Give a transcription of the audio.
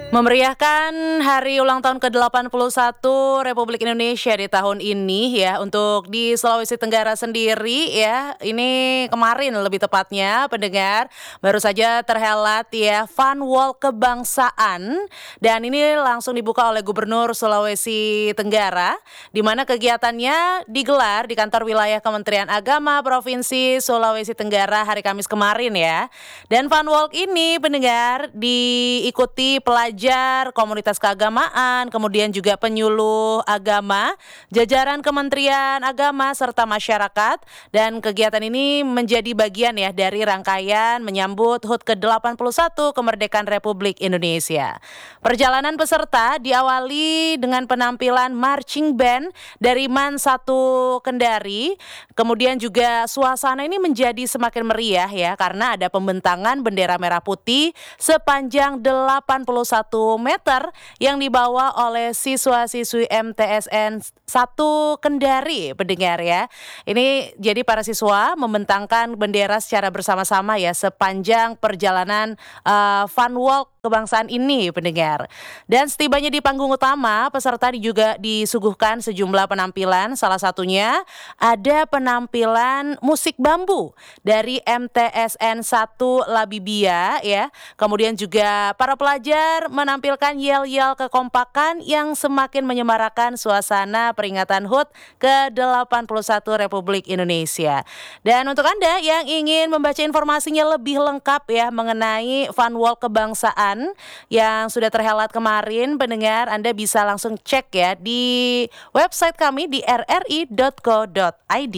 Memeriahkan hari ulang tahun ke-81 Republik Indonesia di tahun ini ya, untuk di Sulawesi Tenggara sendiri ya, ini kemarin lebih tepatnya pendengar, baru saja terhelat ya Fun Walk Kebangsaan, dan ini langsung dibuka oleh Gubernur Sulawesi Tenggara, di mana kegiatannya digelar di kantor wilayah Kementerian Agama Provinsi Sulawesi Tenggara hari Kamis kemarin ya. Dan Fun Walk ini pendengar diikuti pelajar komunitas keagamaan, kemudian juga penyuluh agama, jajaran Kementerian Agama serta masyarakat, dan kegiatan ini menjadi bagian ya dari rangkaian menyambut HUT ke-81 kemerdekaan Republik Indonesia. Perjalanan peserta diawali dengan penampilan marching band dari MAN 1 Kendari, kemudian juga suasana ini menjadi semakin meriah ya karena ada pembentangan bendera merah putih sepanjang 81 meter yang dibawa oleh siswa-siswi MTSN 1 Kendari pendengar ya. Ini jadi para siswa membentangkan bendera secara bersama-sama ya sepanjang perjalanan Fun Walk Kebangsaan ini pendengar. Dan setibanya di panggung utama, peserta juga disuguhkan sejumlah penampilan, salah satunya ada penampilan musik bambu dari MTSN 1 Labibia ya. Kemudian juga para pelajar menampilkan yel-yel kekompakan yang semakin menyemarakan suasana peringatan HUT ke-81 Republik Indonesia. Dan untuk Anda yang ingin membaca informasinya lebih lengkap ya mengenai Fun Walk Kebangsaan yang sudah terhelat kemarin, pendengar, Anda bisa langsung cek ya di website kami di rri.co.id.